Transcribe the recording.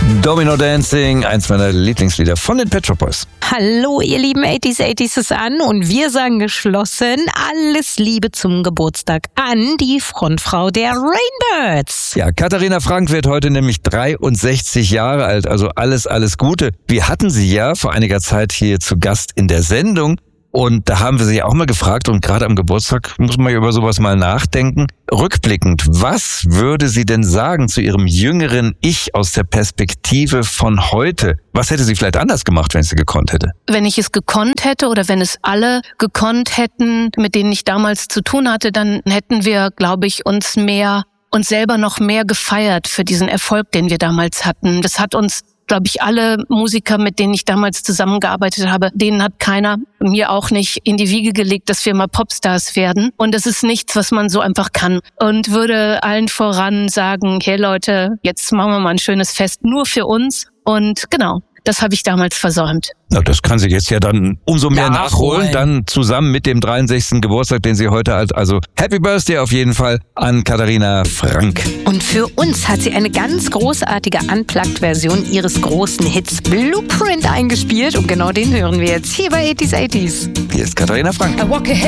Domino Dancing, eins meiner Lieblingslieder von den Pet Shop Boys. Hallo ihr lieben 80s ist an und wir sagen geschlossen alles Liebe zum Geburtstag an die Frontfrau der Rainbirds. Ja, Katharina Frank wird heute nämlich 63 Jahre alt, also alles Gute. Wir hatten sie ja vor einiger Zeit hier zu Gast in der Sendung. Und da haben wir sie auch mal gefragt und gerade am Geburtstag muss man ja über sowas mal nachdenken. Rückblickend, was würde sie denn sagen zu ihrem jüngeren Ich aus der Perspektive von heute? Was hätte sie vielleicht anders gemacht, wenn sie gekonnt hätte? Wenn ich es gekonnt hätte oder wenn es alle gekonnt hätten, mit denen ich damals zu tun hatte, dann hätten wir, glaube ich, uns selber noch mehr gefeiert für diesen Erfolg, den wir damals hatten. Das hat uns, glaube ich, alle Musiker, mit denen ich damals zusammengearbeitet habe, denen hat keiner, mir auch nicht, in die Wiege gelegt, dass wir mal Popstars werden. Und das ist nichts, was man so einfach kann. Und würde allen voran sagen, hey Leute, jetzt machen wir mal ein schönes Fest nur für uns. Und genau, das habe ich damals versäumt. Na, das kann sie jetzt ja dann umso mehr nachholen, dann zusammen mit dem 63. Geburtstag, den sie heute hat. Also Happy Birthday auf jeden Fall an Katharina Frank. Und für uns hat sie eine ganz großartige Unplugged-Version ihres großen Hits Blueprint eingespielt und genau den hören wir jetzt hier bei 80s. Hier ist Katharina Frank.